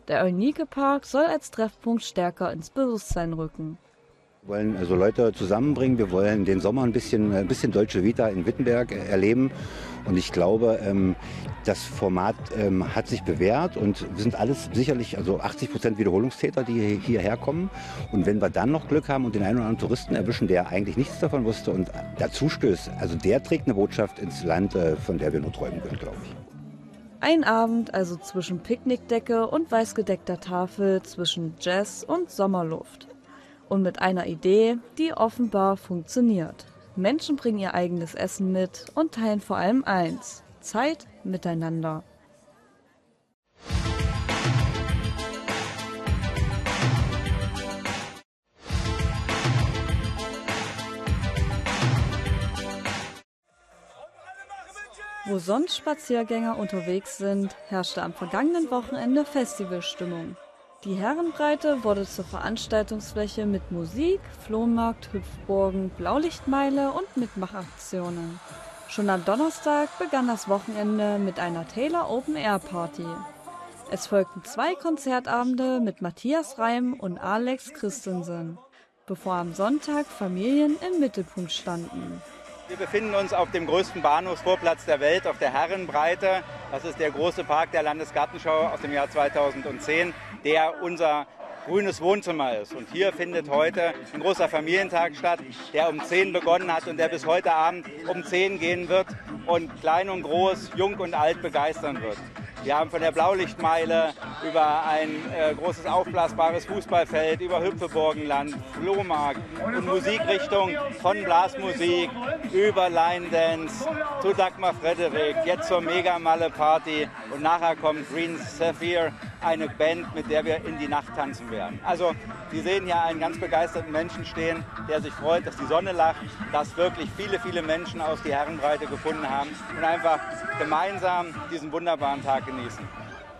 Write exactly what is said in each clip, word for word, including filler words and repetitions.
Der Eunike-Park soll als Treffpunkt stärker ins Bewusstsein rücken. Wir wollen also Leute zusammenbringen, wir wollen den Sommer ein bisschen, ein bisschen Dolce Vita in Wittenberg erleben. Und ich glaube, das Format hat sich bewährt und wir sind alles sicherlich also achtzig Prozent Wiederholungstäter, die hierher kommen. Und wenn wir dann noch Glück haben und den einen oder anderen Touristen erwischen, der eigentlich nichts davon wusste und dazu stößt, also der trägt eine Botschaft ins Land, von der wir nur träumen können, glaube ich. Ein Abend also zwischen Picknickdecke und weißgedeckter Tafel, zwischen Jazz und Sommerluft. Und mit einer Idee, die offenbar funktioniert. Menschen bringen ihr eigenes Essen mit und teilen vor allem eins: Zeit miteinander. Wo sonst Spaziergänger unterwegs sind, herrschte am vergangenen Wochenende Festivalstimmung. Die Herrenbreite wurde zur Veranstaltungsfläche mit Musik, Flohmarkt, Hüpfburgen, Blaulichtmeile und Mitmachaktionen. Schon am Donnerstag begann das Wochenende mit einer Taylor Open Air Party. Es folgten zwei Konzertabende mit Matthias Reim und Alex Christensen, bevor am Sonntag Familien im Mittelpunkt standen. Wir befinden uns auf dem größten Bahnhofsvorplatz der Welt, auf der Herrenbreite. Das ist der große Park der Landesgartenschau aus dem Jahr zweitausendzehn, der unser grünes Wohnzimmer ist. Und hier findet heute ein großer Familientag statt, der um zehn begonnen hat und der bis heute Abend um zehn gehen wird und klein und groß, jung und alt begeistern wird. Wir haben von der Blaulichtmeile über ein äh, großes aufblasbares Fußballfeld, über Hüpfeburgenland, Flohmarkt und Musikrichtung von Blasmusik über Line Dance zu Dagmar Frederik, jetzt zur Mega-Malle-Party und nachher kommt Green Sapphire, eine Band, mit der wir in die Nacht tanzen werden. Also Sie sehen hier einen ganz begeisterten Menschen stehen, der sich freut, dass die Sonne lacht, dass wirklich viele, viele Menschen aus die Herrenbreite gefunden haben und einfach gemeinsam diesen wunderbaren Tag genießen.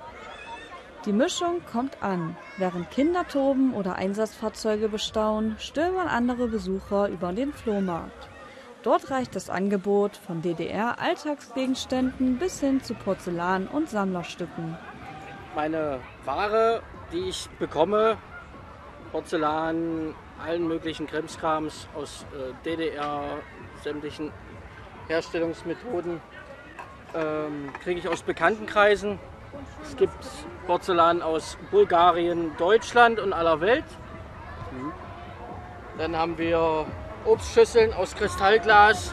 Die Mischung kommt an. Während Kinder toben oder Einsatzfahrzeuge bestaunen, stöbern andere Besucher über den Flohmarkt. Dort reicht das Angebot von D D R-Alltagsgegenständen bis hin zu Porzellan- und Sammlerstücken. Meine Ware, die ich bekomme, Porzellan, allen möglichen Krimskrams aus äh, D D R, sämtlichen Herstellungsmethoden, ähm, kriege ich aus Bekanntenkreisen. Es gibt Porzellan aus Bulgarien, Deutschland und aller Welt. Mhm. Dann haben wir Obstschüsseln aus Kristallglas,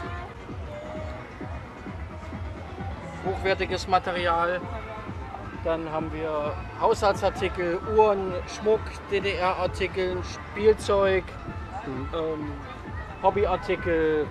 hochwertiges Material. Dann haben wir Haushaltsartikel, Uhren, Schmuck, D D R-Artikel, Spielzeug, mhm. ähm, Hobbyartikel,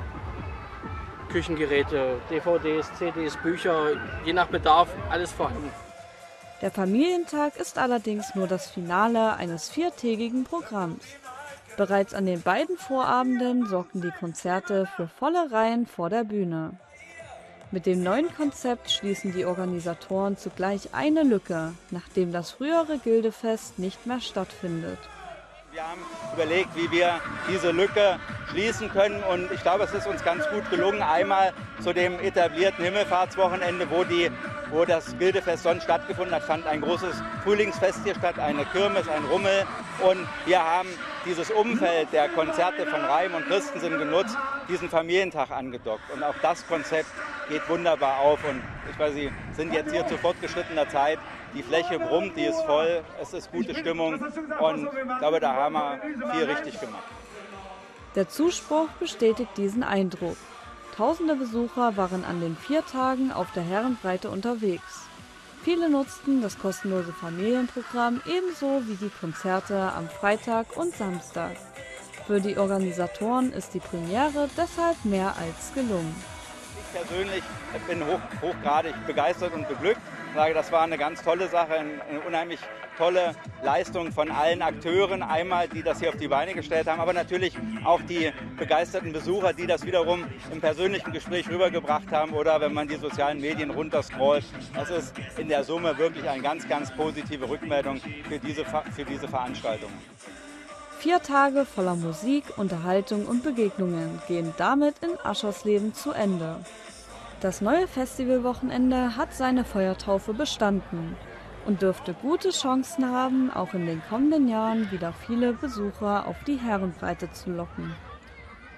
Küchengeräte, D V Ds, C Ds, Bücher, je nach Bedarf alles vorhanden. Der Familientag ist allerdings nur das Finale eines viertägigen Programms. Bereits an den beiden Vorabenden sorgten die Konzerte für volle Reihen vor der Bühne. Mit dem neuen Konzept schließen die Organisatoren zugleich eine Lücke, nachdem das frühere Gildefest nicht mehr stattfindet. Wir haben überlegt, wie wir diese Lücke schließen können und ich glaube, es ist uns ganz gut gelungen. Einmal zu dem etablierten Himmelfahrtswochenende, wo, die, wo das Gildefest sonst stattgefunden hat, fand ein großes Frühlingsfest hier statt, eine Kirmes, ein Rummel. Und wir haben dieses Umfeld der Konzerte von Reim und Christensen genutzt, diesen Familientag angedockt. Und auch das Konzept geht wunderbar auf und ich weiß, Sie sind jetzt hier zu fortgeschrittener Zeit. Die Fläche brummt, die ist voll, es ist gute Stimmung und ich glaube, da haben wir viel richtig gemacht. Der Zuspruch bestätigt diesen Eindruck. Tausende Besucher waren an den vier Tagen auf der Herrenbreite unterwegs. Viele nutzten das kostenlose Familienprogramm ebenso wie die Konzerte am Freitag und Samstag. Für die Organisatoren ist die Premiere deshalb mehr als gelungen. Ich persönlich bin hoch, hochgradig begeistert und beglückt. Ich sage, das war eine ganz tolle Sache, eine unheimlich tolle Leistung von allen Akteuren, einmal die das hier auf die Beine gestellt haben, aber natürlich auch die begeisterten Besucher, die das wiederum im persönlichen Gespräch rübergebracht haben oder wenn man die sozialen Medien runterscrollt. Das ist in der Summe wirklich eine ganz, ganz positive Rückmeldung für diese, für diese Veranstaltung. Vier Tage voller Musik, Unterhaltung und Begegnungen gehen damit in Aschersleben zu Ende. Das neue Festivalwochenende hat seine Feuertaufe bestanden. und dürfte gute Chancen haben, auch in den kommenden Jahren wieder viele Besucher auf die Herrenbreite zu locken.